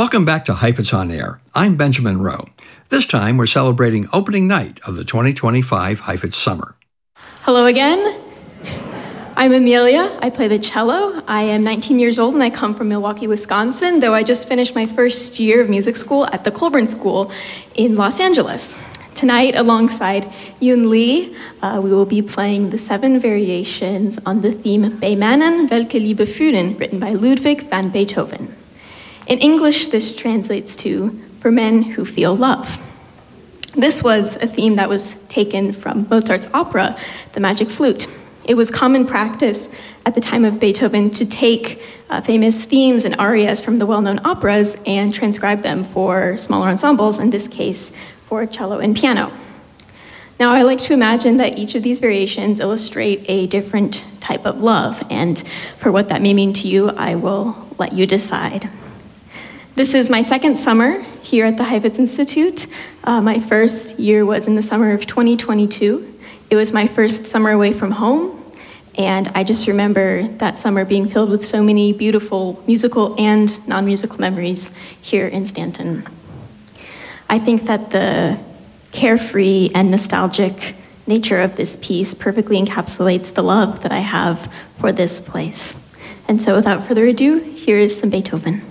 Welcome back to Heifetz on Air. I'm Benjamin Rowe. This time we're celebrating opening night of the 2025 Heifetz Summer. Hello again. I'm Amelia. I play the cello. I am 19 years old and I come from Milwaukee, Wisconsin, though I just finished my first year of music school at the Colburn School in Los Angeles. Tonight, alongside Yoon Lee, we will be playing the 7 variations on the theme Bei Männern, welche Liebe fühlen, written by Ludwig van Beethoven. In English, this translates to For Men Who Feel Love. This was a theme that was taken from Mozart's opera, The Magic Flute. It was common practice at the time of Beethoven to take famous themes and arias from the well-known operas and transcribe them for smaller ensembles, in this case, for cello and piano. Now, I like to imagine that each of these variations illustrate a different type of love, and for what that may mean to you, I will let you decide. This is my second summer here at the Heifetz Institute. My first year was in the summer of 2022. It was my first summer away from home, and I just remember that summer being filled with so many beautiful musical and non-musical memories here in Stanton. I think that the carefree and nostalgic nature of this piece perfectly encapsulates the love that I have for this place. And so without further ado, here is some Beethoven.